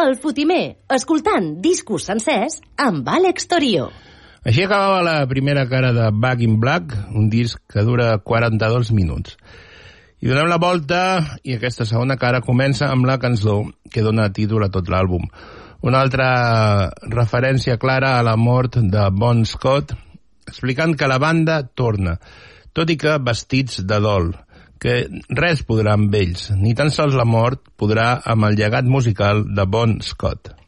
El Fotimer, escoltant discos sencers amb Àlex Torio. Així acabava la primera cara de Back in Black, un disc que dura 42 minuts. I donem la volta i aquesta segona cara comença amb la cançó que dona títol a tot l'àlbum. Una altra referència clara a la mort de Bon Scott, explicant que la banda torna, tot i que vestits de dol, que res podrà amb ells, ni tan sols la mort podrà amb el llegat musical de Bon Scott.